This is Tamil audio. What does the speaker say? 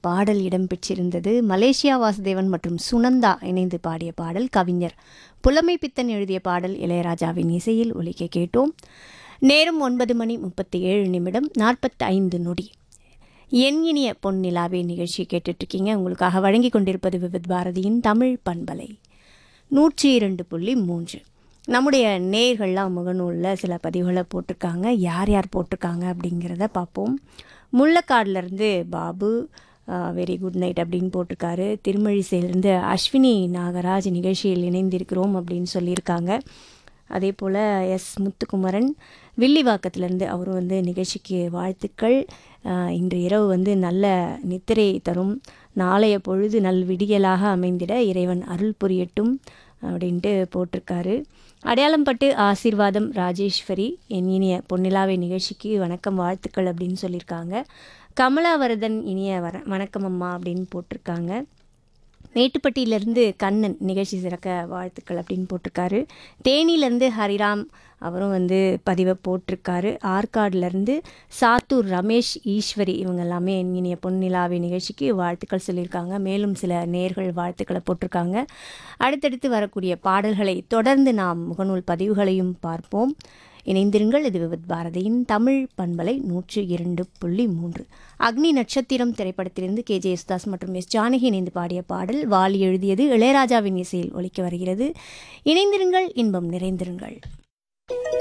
பாடல் இடம்பெற்றிருந்தது. மலேசியா வாசுதேவன் மற்றும் சுனந்தா இணைந்து பாடிய பாடல். கவிஞர் புலமை பித்தன் எழுதிய பாடல் இளையராஜாவின் இசையில் ஒலிக்க கேட்டோம். நேரம் 9:37 என் இனிய பொன்னிலாவே நிகழ்ச்சி கேட்டுட்ருக்கீங்க. உங்களுக்காக வழங்கி கொண்டிருப்பது விவித் பாரதியின் தமிழ் பண்பலை 102.3. நம்முடைய நேயர்கள்லாம் முகநூலில் சில பதிவுகளை போட்டிருக்காங்க. யார் யார் போட்டிருக்காங்க அப்படிங்கிறத பார்ப்போம். முள்ளக்காடுலேருந்து பாபு வெரி குட் நைட் அப்படின்னு போட்டிருக்காரு. திருமழிசையிலேருந்து அஸ்வினி நாகராஜ் நிகழ்ச்சியில் இணைந்திருக்கிறோம் அப்படின்னு சொல்லியிருக்காங்க. அதே போல் எஸ் முத்துக்குமரன் வில்லிவாக்கத்திலேருந்து அவரும் நிகழ்ச்சிக்கு வாழ்த்துக்கள். இன்று இரவு நல்ல நித்திரை தரும், நாளைய பொழுது நல் விடியலாக அமைந்திட இறைவன் அருள் புரியட்டும் அப்படின்ட்டு போட்டிருக்காரு. அடையாளம்பட்டு ஆசீர்வாதம் ராஜேஸ்வரி என் இனிய பொன்னிலாவை நிகழ்ச்சிக்கு வணக்கம் வாழ்த்துக்கள் அப்படின்னு சொல்லியிருக்காங்க. கமலாவரதன் இனிய வணக்கம் அம்மா அப்படின்னு போட்டிருக்காங்க. மேட்டுப்பட்டியிலேருந்து கண்ணன் நிகழ்ச்சி சிறக்க வாழ்த்துக்கள் அப்படின்னு போட்டிருக்காரு. தேனியிலேருந்து ஹரிராம் அவரும் பதிவை போட்டிருக்காரு. ஆற்காடுலேருந்து சாத்தூர் ரமேஷ் ஈஸ்வரி இவங்க எல்லாமே இனிய பொன்னிலாவை நிகழ்ச்சிக்கு வாழ்த்துக்கள் சொல்லியிருக்காங்க. மேலும் சில நேர்கள் வாழ்த்துக்களை போட்டிருக்காங்க. அடுத்தடுத்து வரக்கூடிய பாடல்களை தொடர்ந்து நாம் முகநூல் பதிவுகளையும் பார்ப்போம். இணைந்திருங்கள். இது விவித் பாரதியின் தமிழ் பண்பலை 102.3. அக்னி நட்சத்திரம் திரைப்படத்திலிருந்து KJ யேசுதாஸ் மற்றும் எஸ் ஜானகி இணைந்து பாடிய பாடல். வாலி எழுதியது, இளையராஜாவின் இசையில் ஒலிக்க வருகிறது. இணைந்திருங்கள், இன்பம் நிறைந்திருங்கள்.